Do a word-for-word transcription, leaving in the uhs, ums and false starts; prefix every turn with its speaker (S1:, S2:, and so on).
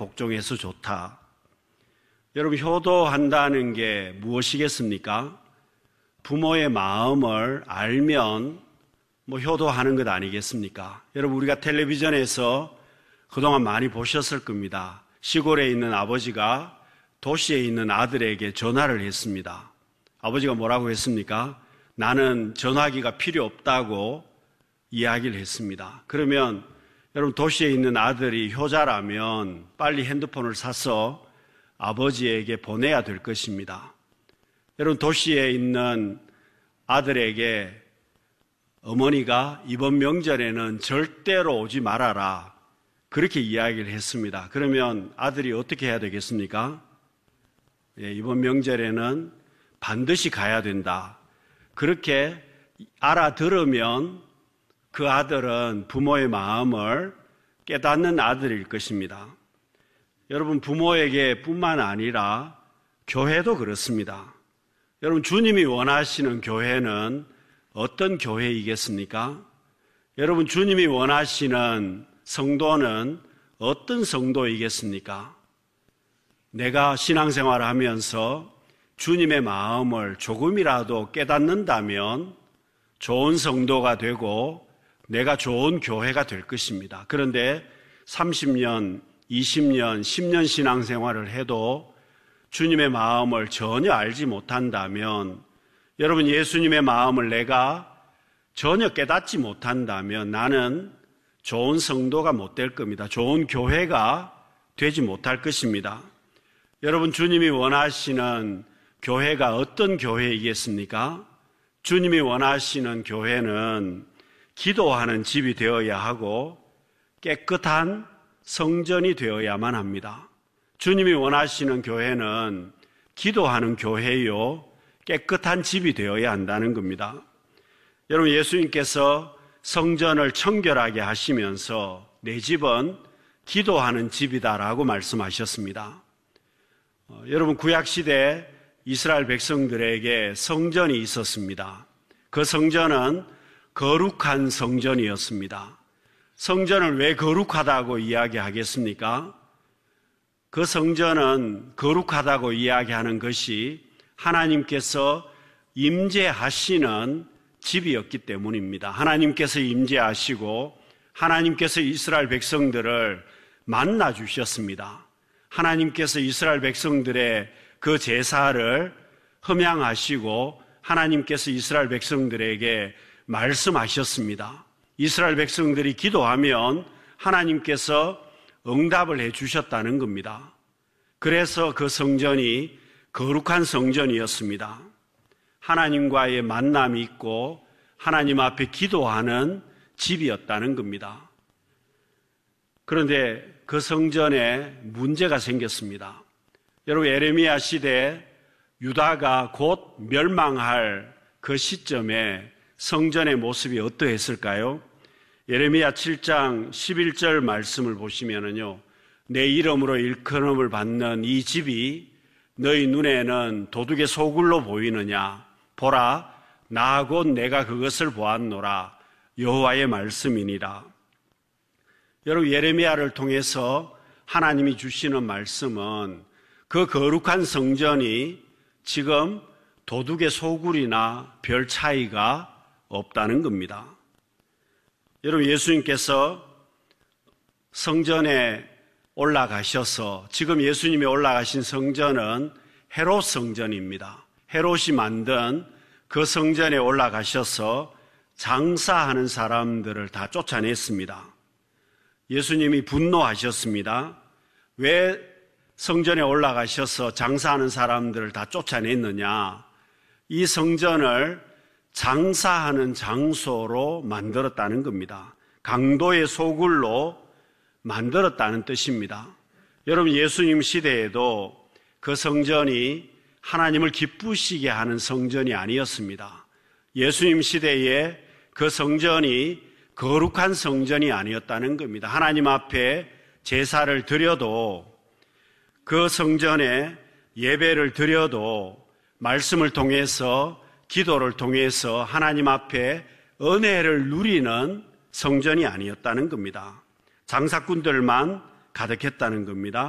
S1: 복종해서 좋다. 여러분, 효도한다는 게 무엇이겠습니까? 부모의 마음을 알면 뭐 효도하는 것 아니겠습니까? 여러분, 우리가 텔레비전에서 그동안 많이 보셨을 겁니다. 시골에 있는 아버지가 도시에 있는 아들에게 전화를 했습니다. 아버지가 뭐라고 했습니까? 나는 전화기가 필요 없다고 이야기를 했습니다. 그러면 여러분, 도시에 있는 아들이 효자라면 빨리 핸드폰을 사서 아버지에게 보내야 될 것입니다. 여러분, 도시에 있는 아들에게 어머니가 이번 명절에는 절대로 오지 말아라, 그렇게 이야기를 했습니다. 그러면 아들이 어떻게 해야 되겠습니까? 예, 이번 명절에는 반드시 가야 된다. 그렇게 알아들으면 그 아들은 부모의 마음을 깨닫는 아들일 것입니다. 여러분, 부모에게 뿐만 아니라 교회도 그렇습니다. 여러분, 주님이 원하시는 교회는 어떤 교회이겠습니까? 여러분, 주님이 원하시는 성도는 어떤 성도이겠습니까? 내가 신앙생활을 하면서 주님의 마음을 조금이라도 깨닫는다면 좋은 성도가 되고 내가 좋은 교회가 될 것입니다. 그런데 삼십 년, 이십 년, 십 년 신앙생활을 해도 주님의 마음을 전혀 알지 못한다면, 여러분, 예수님의 마음을 내가 전혀 깨닫지 못한다면 나는 좋은 성도가 못 될 겁니다. 좋은 교회가 되지 못할 것입니다. 여러분, 주님이 원하시는 교회가 어떤 교회이겠습니까? 주님이 원하시는 교회는 기도하는 집이 되어야 하고 깨끗한 성전이 되어야만 합니다. 주님이 원하시는 교회는 기도하는 교회요, 깨끗한 집이 되어야 한다는 겁니다. 여러분, 예수님께서 성전을 청결하게 하시면서 내 집은 기도하는 집이다라고 말씀하셨습니다. 어, 여러분, 구약시대 이스라엘 백성들에게 성전이 있었습니다. 그 성전은 거룩한 성전이었습니다. 성전을 왜 거룩하다고 이야기하겠습니까? 그 성전은 거룩하다고 이야기하는 것이 하나님께서 임재하시는 집이었기 때문입니다. 하나님께서 임재하시고 하나님께서 이스라엘 백성들을 만나 주셨습니다. 하나님께서 이스라엘 백성들의 그 제사를 흠양하시고 하나님께서 이스라엘 백성들에게 말씀하셨습니다. 이스라엘 백성들이 기도하면 하나님께서 응답을 해 주셨다는 겁니다. 그래서 그 성전이 거룩한 성전이었습니다. 하나님과의 만남이 있고 하나님 앞에 기도하는 집이었다는 겁니다. 그런데 그 성전에 문제가 생겼습니다. 여러분, 예레미야 시대 유다가 곧 멸망할 그 시점에 성전의 모습이 어떠했을까요? 예레미야 칠 장 십일 절 말씀을 보시면은요, 내 이름으로 일컬음을 받는 이 집이 너희 눈에는 도둑의 소굴로 보이느냐? 보라, 나 곧 내가 그것을 보았노라. 여호와의 말씀이니라. 여러분, 예레미야를 통해서 하나님이 주시는 말씀은 그 거룩한 성전이 지금 도둑의 소굴이나 별 차이가 없다는 겁니다. 여러분, 예수님께서 성전에 올라가셔서, 지금 예수님이 올라가신 성전은 헤롯 성전입니다. 헤롯이 만든 그 성전에 올라가셔서 장사하는 사람들을 다 쫓아냈습니다. 예수님이 분노하셨습니다. 왜 성전에 올라가셔서 장사하는 사람들을 다 쫓아냈느냐? 이 성전을 장사하는 장소로 만들었다는 겁니다. 강도의 소굴로 만들었다는 뜻입니다. 여러분, 예수님 시대에도 그 성전이 하나님을 기쁘시게 하는 성전이 아니었습니다. 예수님 시대에 그 성전이 거룩한 성전이 아니었다는 겁니다. 하나님 앞에 제사를 드려도, 그 성전에 예배를 드려도, 말씀을 통해서, 기도를 통해서 하나님 앞에 은혜를 누리는 성전이 아니었다는 겁니다. 장사꾼들만 가득했다는 겁니다.